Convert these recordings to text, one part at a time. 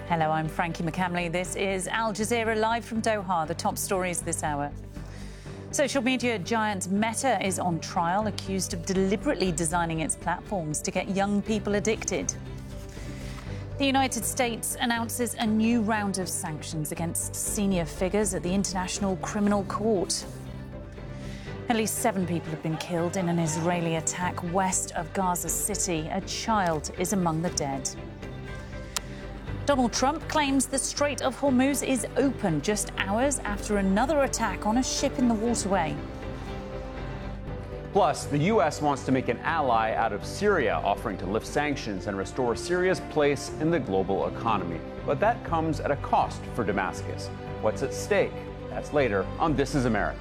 Hello, I'm Frankie McCamley. This is Al Jazeera live from Doha. The top stories this hour. Social media giant Meta is on trial, accused of deliberately designing its platforms to get young people addicted. The United States announces a new round of sanctions against senior figures at the International Criminal Court. At least 7 people have been killed in an Israeli attack west of Gaza City. A child is among the dead. Donald Trump claims the Strait of Hormuz is open just hours after another attack on a ship in the waterway. Plus, the U.S. wants to make an ally out of Syria, offering to lift sanctions and restore Syria's place in the global economy. But that comes at a cost for Damascus. What's at stake? That's later on This Is America.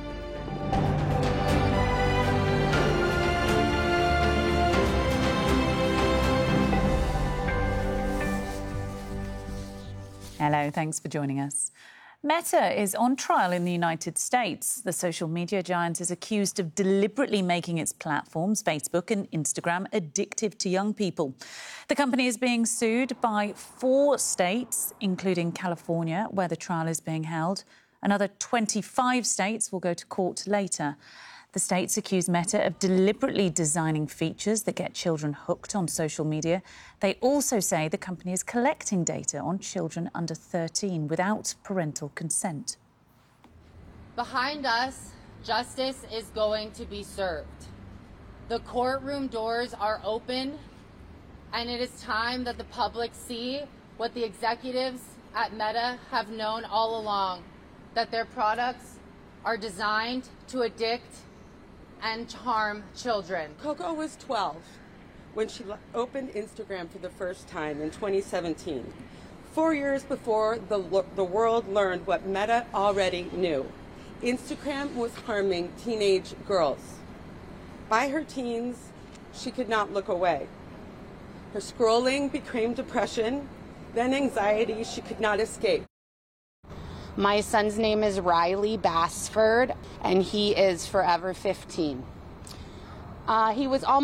Hello, thanks for joining us. Meta is on trial in the United States. The social media giant is accused of deliberately making its platforms, Facebook and Instagram, addictive to young people. The company is being sued by 4 states, including California, where the trial is being held. Another 25 states will go to court later. The states accuse Meta of deliberately designing features that get children hooked on social media. They also say the company is collecting data on children under 13 without parental consent. Behind us, justice is going to be served. The courtroom doors are open, and it is time that the public see what the executives at Meta have known all along, that their products are designed to addict and harm children. Coco was 12 when she opened Instagram for the first time in 2017. 4 years before the world learned what Meta already knew. Instagram was harming teenage girls. By her teens, she could not look away. Her scrolling became depression, then anxiety she could not escape. My son's name is Riley Bassford, and he is forever 15. He was almost